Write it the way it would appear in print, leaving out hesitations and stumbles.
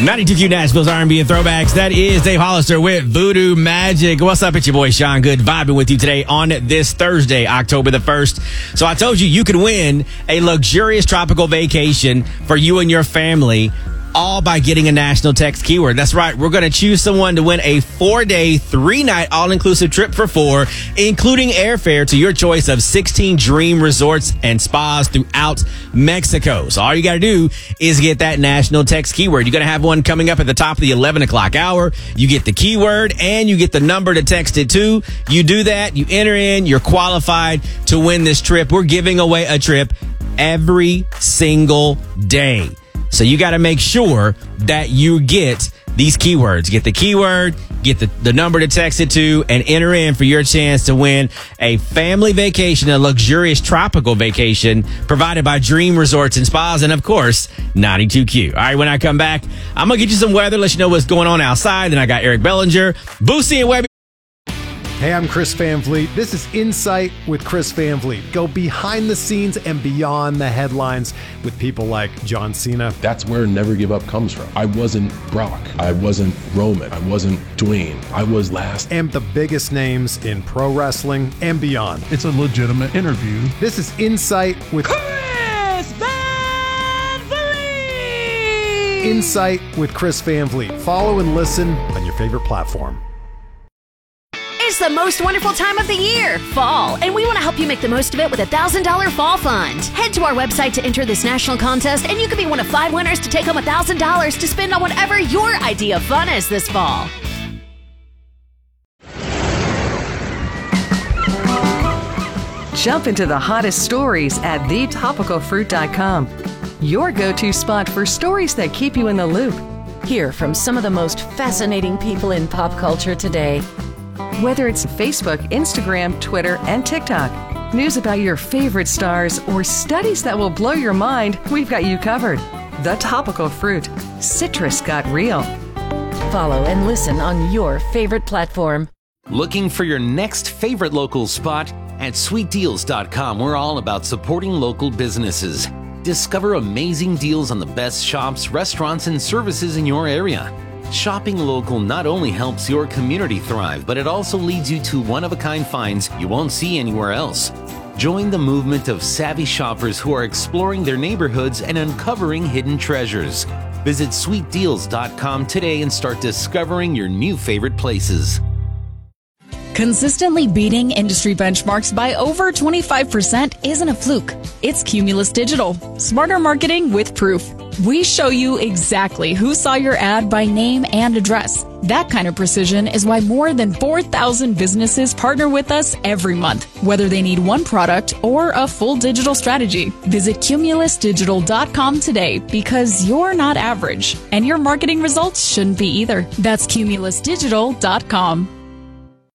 92Q Nashville's R&B and Throwbacks. That is Dave Hollister with Voodoo Magic. What's up? It's your boy Sean Good vibing with you today on this Thursday, October the 1st. So I told you you could win a luxurious tropical vacation for you and your family, all by getting a national text keyword. That's right. We're going to choose someone to win a 4-day, 3-night, all-inclusive trip for 4, including airfare to your choice of 16 dream resorts and spas throughout Mexico. So all you got to do is get that national text keyword. You're going to have one coming up at the top of the 11 o'clock hour. You get the keyword and you get the number to text it to. You do that, you enter in, you're qualified to win this trip. We're giving away a trip every single day. So you got to make sure that you get these keywords. Get the keyword, get the number to text it to, and enter in for your chance to win a family vacation, a luxurious tropical vacation provided by Dream Resorts and Spas, and of course, 92Q. All right, when I come back, I'm going to get you some weather, let you know what's going on outside. Then I got Eric Bellinger, Boosie, and Webby. Hey, I'm Chris Van Vliet. This is Insight with Chris Van Vliet. Go behind the scenes and beyond the headlines with people like John Cena. That's where Never Give Up comes from. I wasn't Brock. I wasn't Roman. I wasn't Dwayne. I was last. And the biggest names in pro wrestling and beyond. It's a legitimate interview. This is Insight with Chris Van Vliet. Insight with Chris Van Vliet. Follow and listen on your favorite platform. It's the most wonderful time of the year, fall, and we want to help you make the most of it with a $1,000 fall fund. Head to our website to enter this national contest, and you could be one of 5 winners to take home $1,000 to spend on whatever your idea of fun is this fall. Jump into the hottest stories at thetopicalfruit.com. Your go-to spot for stories that keep you in the loop. Hear from some of the most fascinating people in pop culture today. Whether it's Facebook, Instagram, Twitter, and TikTok, news about your favorite stars, or studies that will blow your mind, we've got you covered. The Topical Fruit. Citrus got real. Follow and listen on your favorite platform. Looking for your next favorite local spot? At sweetdeals.com, we're all about supporting local businesses. Discover amazing deals on the best shops, restaurants, and services in your area. Shopping local not only helps your community thrive, but it also leads you to one-of-a-kind finds you won't see anywhere else. Join the movement of savvy shoppers who are exploring their neighborhoods and uncovering hidden treasures. Visit sweetdeals.com today and start discovering your new favorite places. Consistently beating industry benchmarks by over 25% isn't a fluke. It's Cumulus Digital. Smarter marketing with proof. We show you exactly who saw your ad by name and address. That kind of precision is why more than 4,000 businesses partner with us every month, whether they need one product or a full digital strategy. Visit cumulusdigital.com today because you're not average, and your marketing results shouldn't be either. That's cumulusdigital.com.